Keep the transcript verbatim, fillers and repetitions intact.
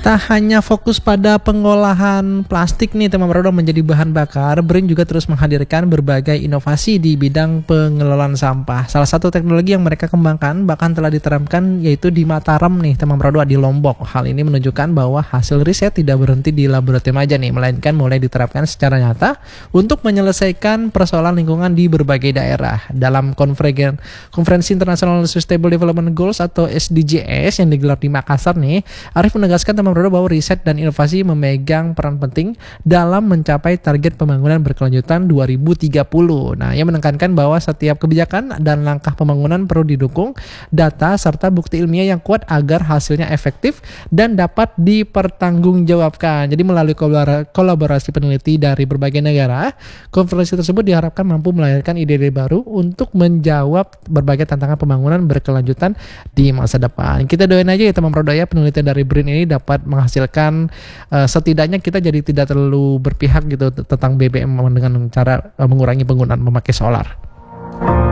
Tak hanya fokus pada pengolahan plastik nih teman Brodo menjadi bahan bakar, BRIN juga terus menghadirkan berbagai inovasi di bidang pengelolaan sampah. Salah satu teknologi yang mereka kembangkan bahkan telah diterapkan yaitu di Mataram nih teman Brodo di Lombok. Hal ini menunjukkan bahwa hasil riset tidak berhenti di laboratorium aja nih, melainkan mulai diterapkan secara nyata untuk menyelesaikan persoalan lingkungan di berbagai daerah. Dalam konferensi, konferensi International Sustainable Development Goals atau S D Gs yang digelar di Makassar nih, Arif menegaskan teman bahwa riset dan inovasi memegang peran penting dalam mencapai target pembangunan berkelanjutan dua ribu tiga puluh. Nah, ia menekankan bahwa setiap kebijakan dan langkah pembangunan perlu didukung data serta bukti ilmiah yang kuat agar hasilnya efektif dan dapat dipertanggungjawabkan. Jadi melalui kolaborasi peneliti dari berbagai negara, konferensi tersebut diharapkan mampu melahirkan ide-ide baru untuk menjawab berbagai tantangan pembangunan berkelanjutan di masa depan. Kita doain aja ya teman Brodo ya, penelitian dari BRIN ini dapat menghasilkan uh, setidaknya kita jadi tidak terlalu berpihak gitu tentang B B M dengan cara uh, mengurangi penggunaan memakai solar.